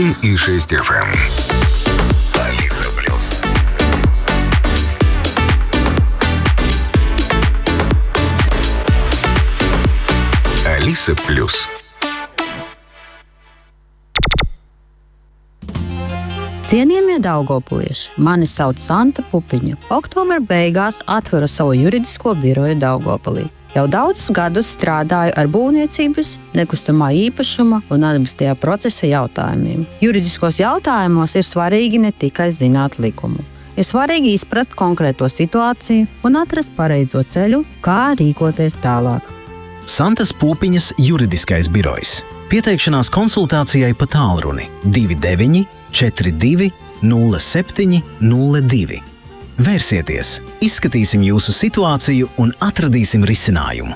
и 6 FM. Алиса Плюс. Алиса Плюс. Cienījamie daugavpilieši, mani sauc Santa Pupiņa. Oktobra beigās atveru savu juridisko biroju Daugavpilī. Jau daudzus gadus strādāju ar būvniecības, nekustamā īpašuma un administratīvā procesa jautājumiem. Juridiskos jautājumos ir svarīgi ne tikai zināt likumu. Ir svarīgi izprast konkrēto situāciju un atrast pareizo ceļu, kā rīkoties tālāk. Santas Pupiņas juridiskais birojs. Pieteikšanās konsultācijai pa tālruni 29 42 07 02. Vērsieties, izskatīsim jūsu situāciju un atradīsim risinājumu.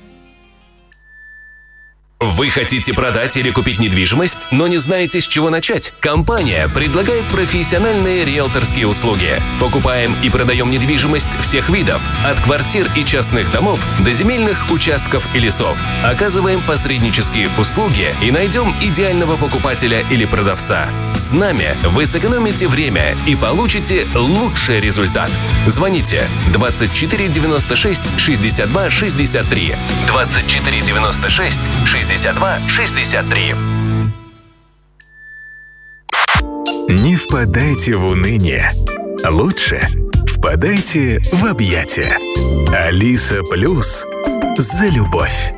Вы хотите продать или купить недвижимость, но не знаете, с чего начать? Компания предлагает профессиональные риэлторские услуги. Покупаем и продаем недвижимость всех видов, от квартир и частных домов до земельных участков и лесов. Оказываем посреднические услуги и найдем идеального покупателя или продавца. С нами вы сэкономите время и получите лучший результат. Звоните 24 96 62 63 24 96 62 63. Не впадайте в уныние. Лучше впадайте в объятия. Алиса Плюс за любовь.